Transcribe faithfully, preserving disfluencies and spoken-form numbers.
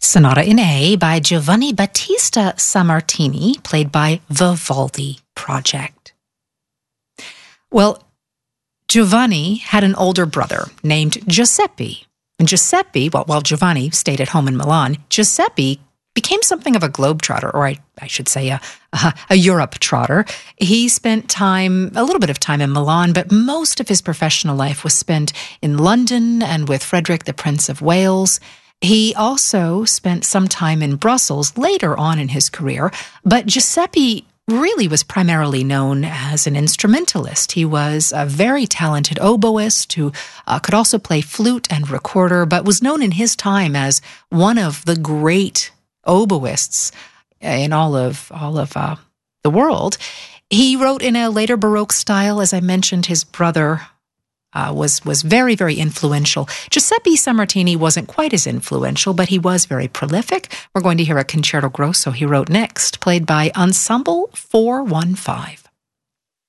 Sonata in A by Giovanni Battista Sammartini, played by Vivaldi Project. Well, Giovanni had an older brother named Giuseppe. And Giuseppe, well, while Giovanni stayed at home in Milan, Giuseppe became something of a globetrotter, or I, I should say a, a, a Europe trotter. He spent time, a little bit of time in Milan, but most of his professional life was spent in London and with Frederick, the Prince of Wales. He also spent some time in Brussels later on in his career, but Giuseppe really was primarily known as an instrumentalist. He was a very talented oboist who uh, could also play flute and recorder, but was known in his time as one of the great oboists in all of all of uh, the world. He wrote in a later Baroque style. As I mentioned, his brother uh, was was very, very influential. Giuseppe Sammartini wasn't quite as influential, but he was very prolific. We're going to hear a concerto grosso he wrote next, played by Ensemble four one five.